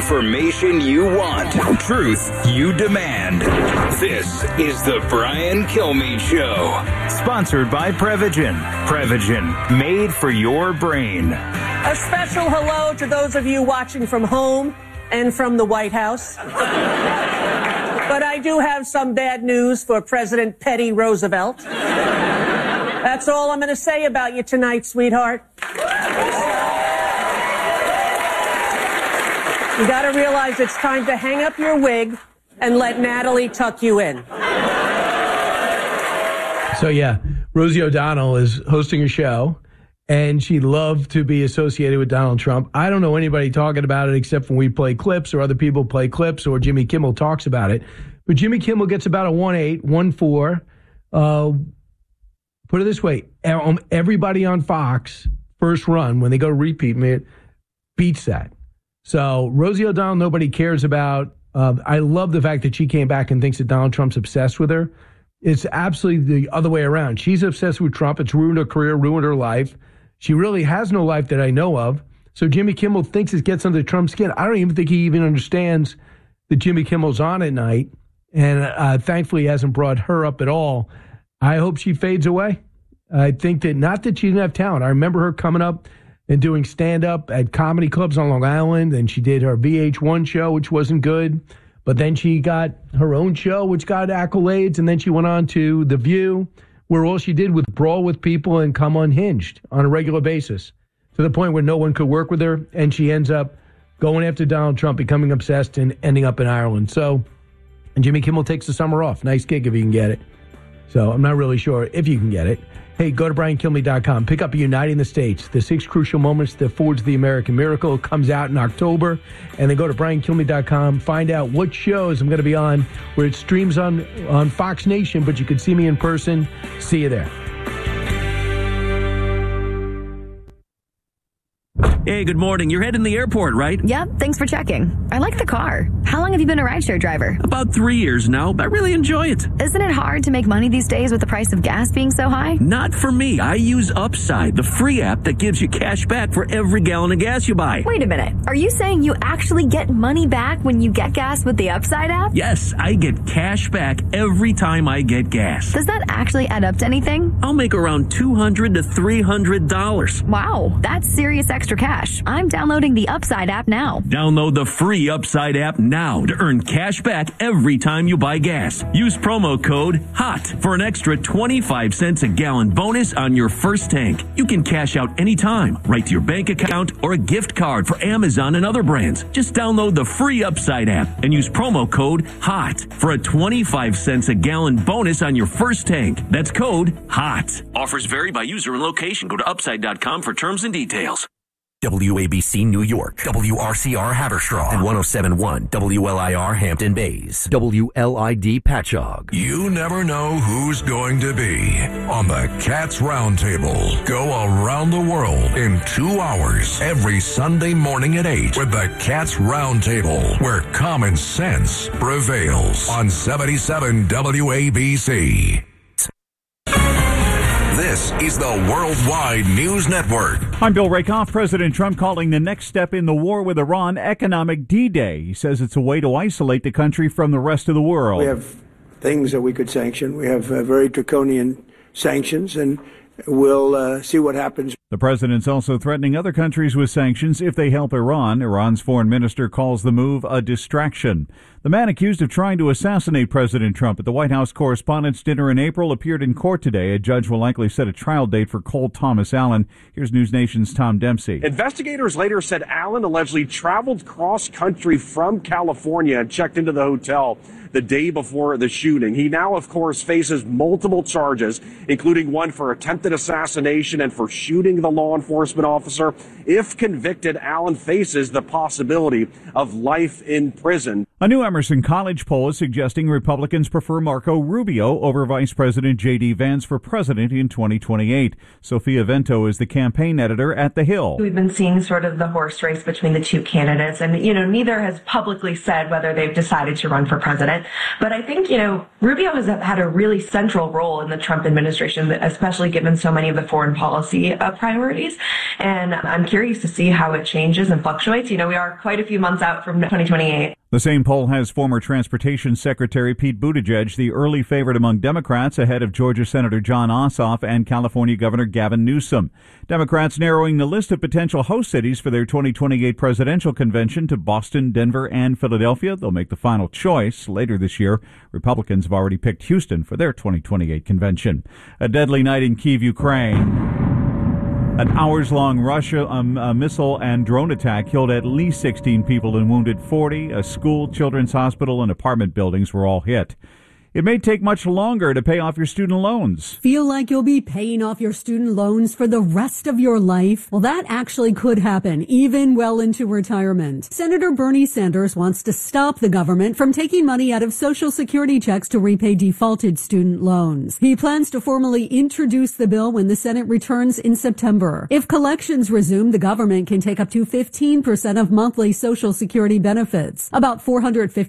Information you want. Truth you demand. This is the Brian Kilmeade Show. Sponsored by Prevagen. Prevagen, made for your brain. A special hello to those of you watching from home and from the White House. But I do have some bad news for President Teddy Roosevelt. That's all I'm going to say about you tonight, sweetheart. You got to realize it's time to hang up your wig and let Natalie tuck you in. So, yeah, Rosie O'Donnell is hosting a show, and she'd love to be associated with Donald Trump. I don't know anybody talking about it except when we play clips or other people play clips or Jimmy Kimmel talks about it. But Jimmy Kimmel gets about a 1.8, 1.4. Put it this way, everybody on Fox, first run, when they go to repeat, beats that. So Rosie O'Donnell, nobody cares about. I love the fact that she came back and thinks that Donald Trump's obsessed with her. It's absolutely the other way around. She's obsessed with Trump. It's ruined her career, ruined her life. She really has no life that I know of. So Jimmy Kimmel thinks it gets under Trump's skin. I don't even think he even understands that Jimmy Kimmel's on at night. And thankfully, he hasn't brought her up at all. I hope she fades away. I think that not that she didn't have talent. I remember her coming up and doing stand-up at comedy clubs on Long Island, and she did her VH1 show, which wasn't good. But then she got her own show, which got accolades, and then she went on to The View, where all she did was brawl with people and come unhinged on a regular basis, to the point where no one could work with her, and she ends up going after Donald Trump, becoming obsessed, and ending up in Ireland. So, and Jimmy Kimmel takes the summer off. Nice gig if you can get it. So I'm not really sure if you can get it. Hey, go to BrianKilmeade.com. Pick up Uniting the States, the 6 crucial moments that forged the American miracle. It comes out in October. And then go to BrianKilmeade.com. Find out what shows I'm going to be on, where it streams on Fox Nation, but you can see me in person. See you there. Hey, good morning. You're heading to the airport, right? Yep, thanks for checking. I like the car. How long have you been a rideshare driver? About 3 years now. I really enjoy it. Isn't it hard to make money these days with the price of gas being so high? Not for me. I use Upside, the free app that gives you cash back for every gallon of gas you buy. Wait a minute. Are you saying you actually get money back when you get gas with the Upside app? Yes, I get cash back every time I get gas. Does that actually add up to anything? I'll make around $200 to $300. Wow, that's serious extra cash. I'm downloading the Upside app now. Download the free Upside app now to earn cash back every time you buy gas. Use promo code HOT for an extra 25 cents a gallon bonus on your first tank. You can cash out anytime, right to your bank account or a gift card for Amazon and other brands. Just download the free Upside app and use promo code HOT for a 25 cents a gallon bonus on your first tank. That's code HOT. Offers vary by user and location. Go to upside.com for terms and details. WABC New York, WRCR Haverstraw, and 107.1 WLIR Hampton Bays, WLID Patchogue. You never know who's going to be on the Cats Roundtable. Go around the world in 2 hours every Sunday morning at 8 with the Cats Roundtable, where common sense prevails on 77 WABC. This is the Worldwide News Network. I'm Bill Rakoff. President Trump calling the next step in the war with Iran economic D-Day. He says it's a way to isolate the country from the rest of the world. We have things that we could sanction. We have very draconian sanctions, and we'll see what happens. The president's also threatening other countries with sanctions if they help Iran. Iran's foreign minister calls the move a distraction. The man accused of trying to assassinate President Trump at the White House Correspondents' Dinner in April appeared in court today. A judge will likely set a trial date for Cole Thomas Allen. Here's News Nation's Tom Dempsey. Investigators later said Allen allegedly traveled cross-country from California and checked into the hotel the day before the shooting. He now, of course, faces multiple charges, including one for attempted assassination and for shooting the law enforcement officer. If convicted, Allen faces the possibility of life in prison. A new Emerson College poll is suggesting Republicans prefer Marco Rubio over Vice President J.D. Vance for president in 2028. Sophia Vento is the campaign editor at The Hill. We've been seeing sort of the horse race between the two candidates, and, neither has publicly said whether they've decided to run for president. Senate. But I think, Rubio has had a really central role in the Trump administration, especially given so many of the foreign policy priorities. And I'm curious to see how it changes and fluctuates. We are quite a few months out from 2028. The same poll has former Transportation Secretary Pete Buttigieg the early favorite among Democrats, ahead of Georgia Senator Jon Ossoff and California Governor Gavin Newsom. Democrats narrowing the list of potential host cities for their 2028 presidential convention to Boston, Denver, and Philadelphia. They'll make the final choice later this year. Republicans have already picked Houston for their 2028 convention. A deadly night in Kyiv, Ukraine. An hours-long Russia missile and drone attack killed at least 16 people and wounded 40. A school, children's hospital, and apartment buildings were all hit. It may take much longer to pay off your student loans. Feel like you'll be paying off your student loans for the rest of your life? Well, that actually could happen, even well into retirement. Senator Bernie Sanders wants to stop the government from taking money out of Social Security checks to repay defaulted student loans. He plans to formally introduce the bill when the Senate returns in September. If collections resume, the government can take up to 15% of monthly Social Security benefits. About 450